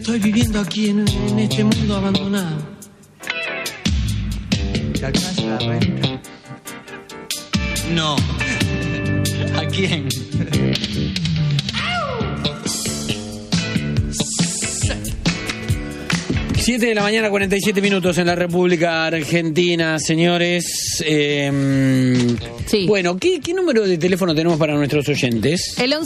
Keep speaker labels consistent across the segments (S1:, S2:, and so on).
S1: estoy viviendo aquí en este mundo abandonado.
S2: ¿Te alcanza la renta?
S3: No. ¿A quién?
S4: 7 de la mañana, 47 minutos en la República Argentina, señores.
S5: Sí.
S4: Bueno, ¿qué número de teléfono tenemos para nuestros oyentes?
S5: El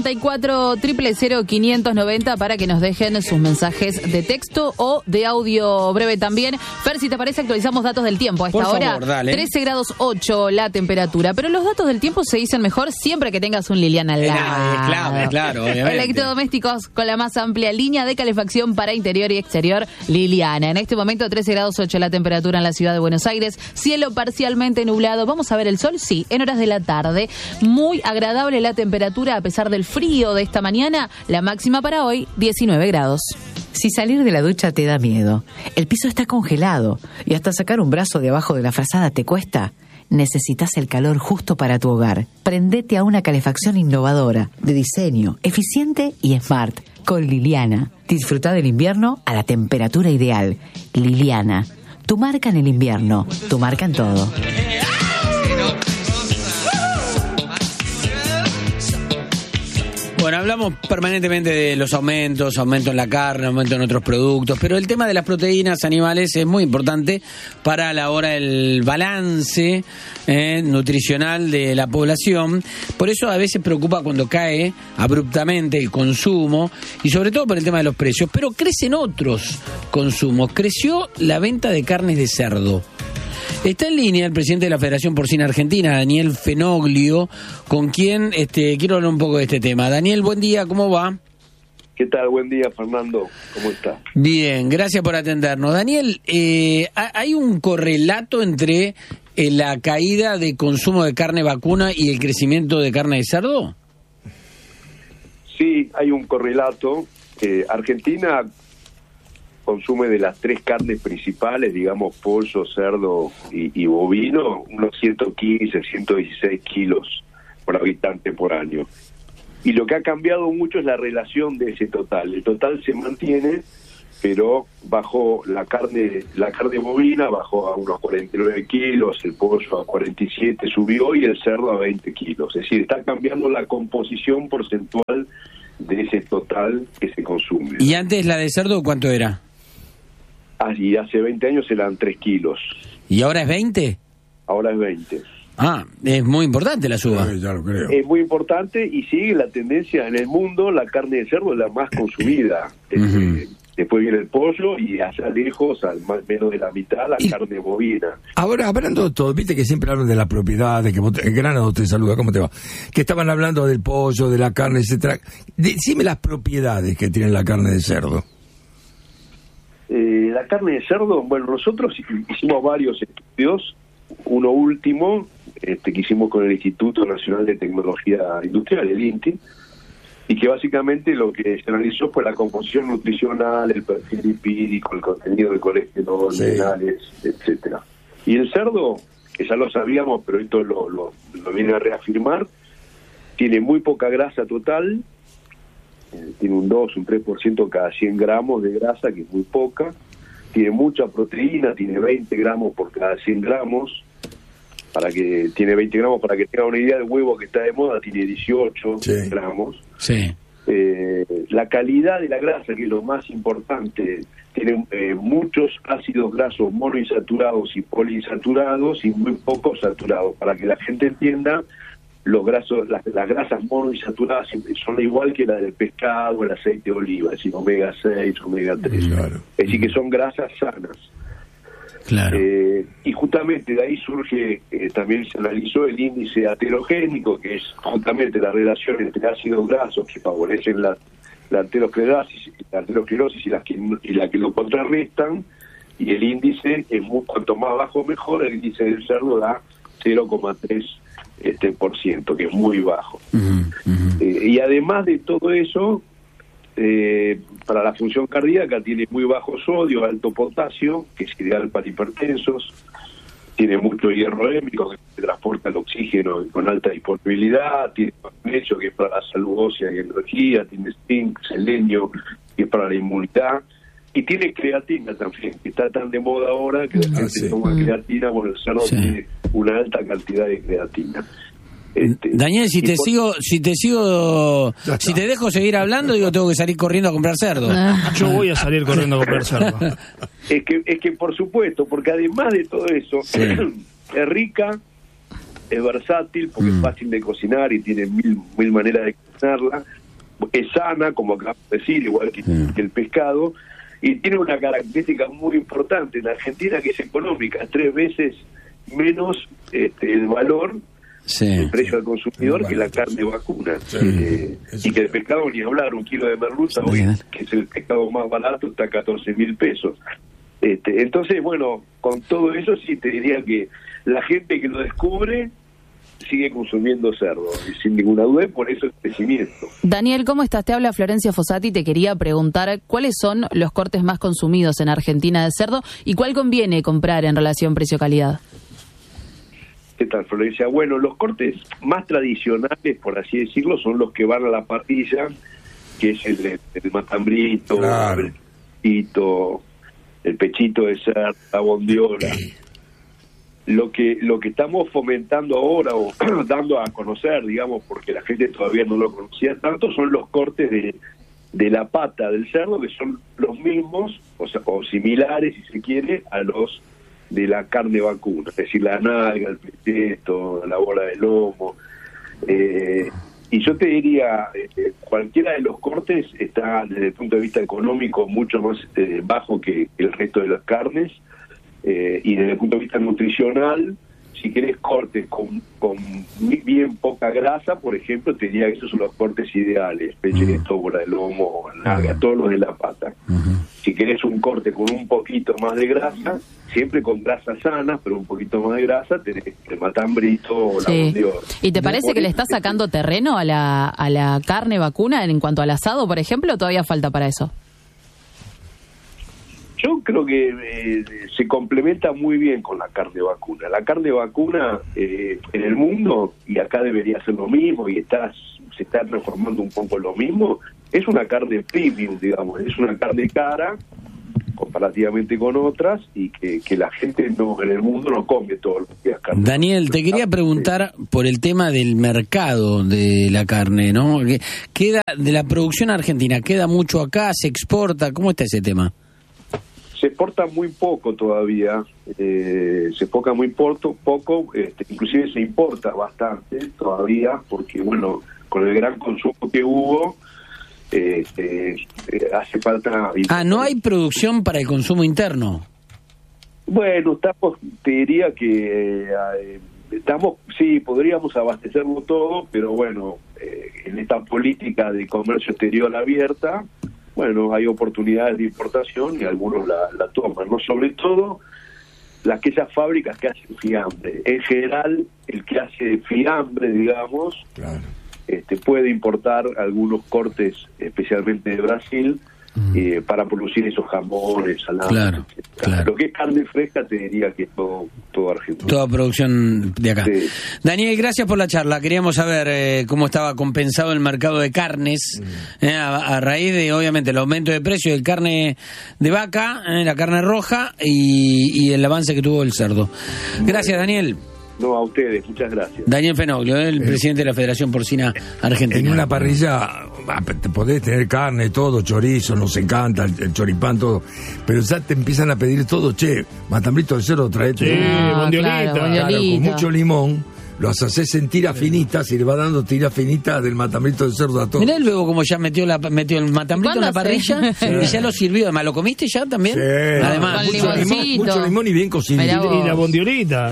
S5: 1144-000-590 para que nos dejen sus mensajes de texto o de audio breve también. Fer, si te parece, actualizamos datos del tiempo. A esta
S4: Por
S5: hora,
S4: favor, dale.
S5: 13 grados 8 la temperatura. Pero los datos del tiempo se dicen mejor siempre que tengas un Liliana al lado.
S4: Claro, obviamente.
S5: Electrodomésticos con la más amplia línea de calefacción para interior y exterior, Liliana. En este momento 13 grados 8 la temperatura en la ciudad de Buenos Aires. Cielo parcialmente nublado. ¿Vamos a ver el sol? Sí, en horas de la tarde. Muy agradable la temperatura a pesar del frío de esta mañana. La máxima para hoy, 19 grados.
S2: Si salir de la ducha te da miedo, el piso está congelado y hasta sacar un brazo de abajo de la frazada te cuesta, necesitas el calor justo para tu hogar. Prendete a una calefacción innovadora, de diseño, eficiente y smart, con Liliana. Disfruta del invierno a la temperatura ideal. Liliana, tu marca en el invierno, tu marca en todo.
S4: Bueno, hablamos permanentemente de los aumentos, aumento en la carne, aumento en otros productos, pero el tema de las proteínas animales es muy importante para la hora del balance nutricional de la población. Por eso a veces preocupa cuando cae abruptamente el consumo y sobre todo por el tema de los precios, pero crecen otros consumos. Creció la venta de carnes de cerdo. Está en línea el presidente de la Federación Porcina Argentina, Daniel Fenoglio, con quien quiero hablar un poco de este tema. Daniel, buen día, ¿cómo va?
S6: ¿Qué tal? Buen día, Fernando. ¿Cómo está?
S4: Bien, gracias por atendernos. Daniel, ¿hay un correlato entre la caída de consumo de carne vacuna y el crecimiento de carne de cerdo?
S6: Sí, hay un correlato. Argentina consume de las tres carnes principales, digamos, pollo, cerdo y bovino, unos 115, 116 kilos por habitante por año. Y lo que ha cambiado mucho es la relación de ese total. El total se mantiene, pero bajó la carne bovina, bajó a unos 49 kilos, el pollo a 47 subió y el cerdo a 20 kilos. Es decir, está cambiando la composición porcentual de ese total que se consume.
S4: ¿Y antes la de cerdo cuánto era?
S6: Y hace 20 años eran 3 kilos.
S4: ¿Y ahora es 20?
S6: Ahora es 20.
S4: Ah, es muy importante la suba.
S7: Ya lo creo.
S6: Es muy importante y sigue la tendencia en el mundo. La carne de cerdo es la más consumida. Después viene el pollo y allá lejos, al más menos de la mitad, la carne bovina.
S7: Ahora, hablando de todo, viste que siempre hablan de las propiedades, que Grano te saluda, ¿cómo te va? Que estaban hablando del pollo, de la carne, etcétera. Decime las propiedades que tiene la carne de cerdo.
S6: La carne de cerdo, bueno, nosotros hicimos varios estudios, uno último que hicimos con el Instituto Nacional de Tecnología Industrial, el INTI, y que básicamente lo que se analizó fue la composición nutricional, el perfil lipídico, el contenido de colesterol, minerales, etcétera. Y el cerdo, que ya lo sabíamos, pero esto lo viene a reafirmar, tiene muy poca grasa total, tiene un 2, un 3% cada 100 gramos de grasa, que es muy poca. Tiene mucha proteína, tiene 20 gramos por cada 100 gramos. Tiene 20 gramos, para que tenga una idea, el huevo que está de moda tiene 18 gramos.
S4: Sí.
S6: La calidad de la grasa, que es lo más importante, tiene muchos ácidos grasos monoinsaturados y poliinsaturados y muy pocos saturados. Para que la gente entienda, las grasas monoinsaturadas son igual que la del pescado, el aceite de oliva, es decir, omega 6, omega 3.
S7: Claro.
S6: Es decir, que son grasas sanas.
S4: Claro.
S6: Y justamente de ahí surge, también se analizó el índice aterogénico, que es justamente la relación entre ácidos grasos que favorecen la aterosclerosis y la que lo contrarrestan, y el índice, cuanto más bajo mejor. El índice del cerdo da 0,3%, que es muy bajo. Y además de todo eso, para la función cardíaca tiene muy bajo sodio, alto potasio, que es ideal para hipertensos, tiene mucho hierro hémico, que transporta el oxígeno con alta disponibilidad, tiene magnesio, que es para la salud ósea y energía, tiene zinc, selenio, es para la inmunidad, y tiene creatina también, que está tan de moda ahora que la gente toma creatina, bueno, el cerdo tiene una alta cantidad de creatina.
S4: Daniel, si te dejo seguir hablando, digo, tengo que salir corriendo a comprar cerdo.
S8: Yo voy a salir corriendo a comprar cerdo.
S6: Es que por supuesto, porque además de todo eso, es rica, es versátil, porque es fácil de cocinar y tiene mil maneras de cocinarla, es sana, como acabamos de decir, igual que el pescado, y tiene una característica muy importante en Argentina, que es económica, 3 veces menos el valor, el precio al consumidor, que la carne vacuna. Y que el pescado, ni hablar, 1 kilo de merluza hoy, que es el pescado más barato, está a 14.000 pesos. Entonces, bueno, con todo eso sí te diría que la gente que lo descubre sigue consumiendo cerdo, y sin ninguna duda, por eso el crecimiento.
S5: Daniel, ¿cómo estás? Te habla Florencia Fossati, te quería preguntar cuáles son los cortes más consumidos en Argentina de cerdo y cuál conviene comprar en relación precio-calidad.
S6: ¿Qué tal, Florencia? Bueno, los cortes más tradicionales, por así decirlo, son los que van a la parrilla, que es el matambrito, el pito, el pechito de cerdo, la bondiola. Lo que estamos fomentando ahora, o dando a conocer, digamos, porque la gente todavía no lo conocía tanto, son los cortes de la pata del cerdo, que son los mismos, o similares, si se quiere, a los de la carne vacuna, es decir, la nalga, el pecheto, la bola de lomo. Y yo te diría, cualquiera de los cortes está, desde el punto de vista económico, mucho más bajo que el resto de las carnes, y desde el punto de vista nutricional, si querés cortes con bien poca grasa, por ejemplo, te diría que esos son los cortes ideales: pecheto, bola de lomo, nalga, todos los de la pata. Si querés un corte con un poquito más de grasa, siempre con grasas sanas, pero un poquito más de grasa, tenés el matambrito o la bondiola.
S5: ¿Y te parece que le está sacando terreno a la carne vacuna en cuanto al asado, por ejemplo, o todavía falta para eso?
S6: Yo creo que se complementa muy bien con la carne vacuna. La carne vacuna en el mundo, y acá debería ser lo mismo, y se está transformando un poco lo mismo, es una carne premium, digamos, es una carne cara comparativamente con otras, y que la gente en el mundo no come todos los días carne.
S4: Daniel, te quería preguntar por el tema del mercado de la carne, ¿no? ¿Queda de la producción argentina? ¿Queda mucho acá? ¿Se exporta? ¿Cómo está ese tema?
S6: Se exporta muy poco todavía, se exporta muy poco, inclusive se importa bastante todavía, porque bueno, con el gran consumo que hubo, hace falta...
S4: ¿no hay producción para el consumo interno?
S6: Bueno, te diría que sí, podríamos abastecerlo todo, pero bueno, en esta política de comercio exterior abierta, bueno, hay oportunidades de importación y algunos la toman, ¿no? Sobre todo aquellas fábricas que hacen fiambre. En general, el que hace fiambre, digamos, puede importar algunos cortes, especialmente de Brasil, para producir esos jamones, salames. Claro. Lo que es carne fresca, te diría que es todo argentino.
S4: Toda producción de acá.
S6: Sí.
S4: Daniel, gracias por la charla. Queríamos saber cómo estaba compensado el mercado de carnes a raíz de, obviamente, el aumento de precio de carne de vaca, la carne roja y el avance que tuvo el cerdo. Gracias, Daniel.
S6: No, a ustedes, muchas gracias.
S4: Daniel Fenoglio, el presidente de la Federación Porcina Argentina.
S7: En una parrilla podés tener carne, todo, chorizo, nos encanta, el choripán, todo, pero ya te empiezan a pedir todo, matambrito de cerdo, traete.
S8: Sí, bondiolita.
S7: Claro, con mucho limón, los haces en tiras finitas y le va dando tiras finitas del matambrito de cerdo a todo.
S4: Mirá luego como ya metió el matambrito en la parrilla y ya lo sirvió. Además, ¿lo comiste ya también?
S7: Sí.
S4: Además,
S7: mucho limón y bien cocinado.
S8: Y la bondiolita,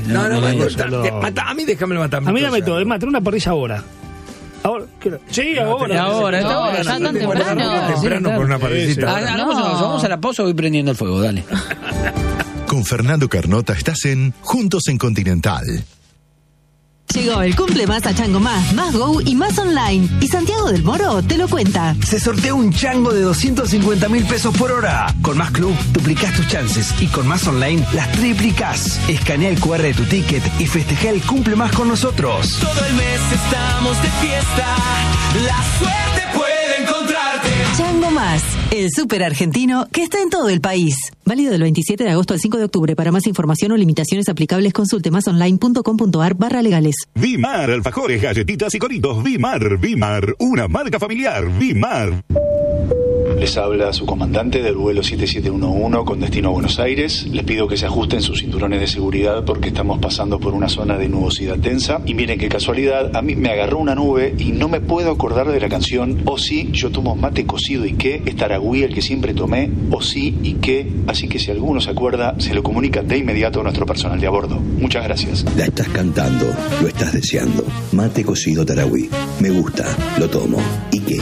S7: A mí déjame el matambrito.
S8: A mí dame todo, es más, trae una parrilla ahora. Ahora, sí, ahora.
S5: Ya tan temprano.
S7: Temprano por una parrillita.
S4: Vamos a la pausa, voy prendiendo el fuego, dale.
S9: Con Fernando Carnota estás en Juntos en Continental.
S10: Llegó el cumple más a Chango Más Go y más online. Y Santiago del Moro te lo cuenta.
S11: Se sortea un chango de 250.000 pesos por hora. Con Más Club duplicás tus chances y con Más Online las triplicás. Escanea el QR de tu ticket y festeja el cumple más con nosotros.
S12: Todo el mes estamos de fiesta. La suerte puede encontrarte.
S10: Chango Más, el súper argentino que está en todo el país. Válido del 27 de agosto al 5 de octubre. Para más información o limitaciones aplicables, consulte masonline.com.ar/legales.
S12: Vimar, alfajores, galletitas y coritos. Vimar, una marca familiar. Vimar.
S13: Les habla su comandante del vuelo 7711 con destino a Buenos Aires. Les pido que se ajusten sus cinturones de seguridad porque estamos pasando por una zona de nubosidad densa. Y miren qué casualidad, a mí me agarró una nube y no me puedo acordar de la canción O sí, yo tomo mate cocido y qué, es Taragüí el que siempre tomé, O sí y qué. Así que si alguno se acuerda, se lo comunica de inmediato a nuestro personal de a bordo. Muchas gracias.
S14: La estás cantando, lo estás deseando. Mate cocido Taragüí. Me gusta, lo tomo. ¿Y qué?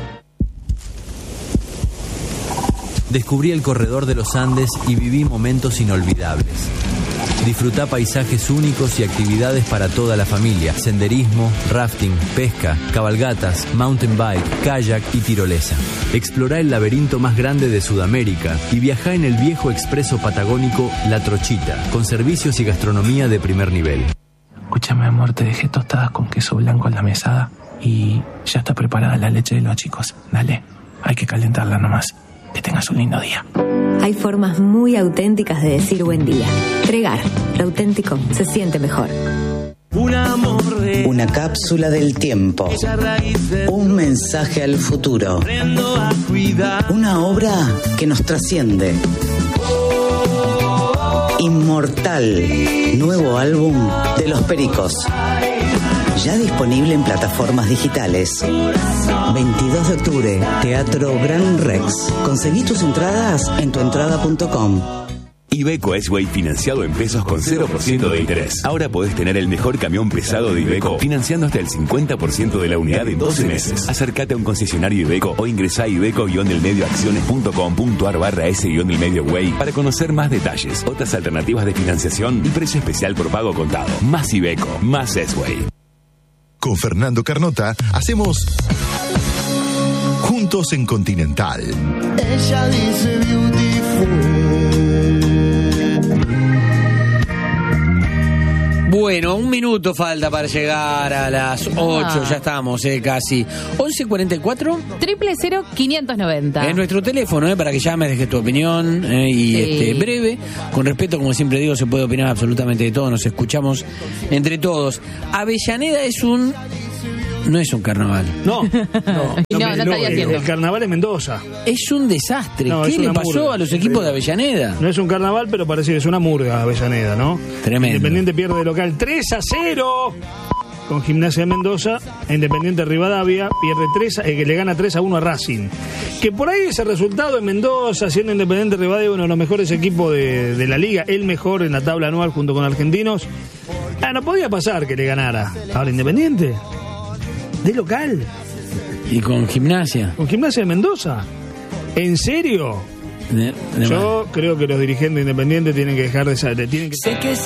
S15: Descubrí el corredor de los Andes y viví momentos inolvidables. Disfrutá paisajes únicos y actividades para toda la familia. Senderismo, rafting, pesca, cabalgatas, mountain bike, kayak y tirolesa. Explorá el laberinto más grande de Sudamérica y viajá en el viejo expreso patagónico La Trochita, con servicios y gastronomía de primer nivel.
S16: Escúchame, amor, te dejé tostadas con queso blanco en la mesada y ya está preparada la leche de los chicos. Dale, hay que calentarla nomás. Que tengas un lindo día.
S17: Hay formas muy auténticas de decir buen día. Pregar, lo auténtico se siente mejor.
S18: Una cápsula del tiempo. Un mensaje al futuro. Una obra que nos trasciende. Inmortal. Nuevo álbum de Los Pericos. Ya disponible en plataformas digitales. 22 de octubre, Teatro Gran Rex. Conseguí tus entradas en tuentrada.com.
S19: Iveco S-Way financiado en pesos con 0% de interés. Ahora podés tener el mejor camión pesado de Iveco financiando hasta el 50% de la unidad en 12 meses. Acércate a un concesionario Iveco o ingresá a iveco-delmedioacciones.com.ar/S-delmedioway para conocer más detalles, otras alternativas de financiación y precio especial por pago contado. Más Iveco, más S-Way.
S9: Con Fernando Carnota hacemos Juntos en Continental.
S20: Ella dice beautiful.
S4: Bueno, un minuto falta para llegar a las 8, ya estamos casi. 11:44.
S5: 000-590.
S4: Es nuestro teléfono, para que llames, dejes tu opinión y breve. Con respeto, como siempre digo, se puede opinar absolutamente de todo, nos escuchamos entre todos. Avellaneda no es un carnaval.
S8: No
S5: estaría haciendo.
S8: El carnaval es Mendoza.
S4: Es un desastre.
S8: No,
S4: ¿Qué le pasó a los equipos de Avellaneda?
S8: No es un carnaval, pero parece que es una murga Avellaneda, ¿no?
S4: Tremendo.
S8: Independiente pierde de local 3-0 con Gimnasia de Mendoza. Independiente Rivadavia pierde que le gana 3-1 a Racing. Que por ahí ese resultado en Mendoza, siendo Independiente Rivadavia uno de los mejores equipos de la liga, el mejor en la tabla anual junto con Argentinos, no podía pasar que le ganara. Ahora Independiente de local.
S4: ¿Y con Gimnasia?
S8: ¿Con Gimnasia de Mendoza? ¿En serio? Yo creo que los dirigentes independientes tienen que dejar de... Tienen que...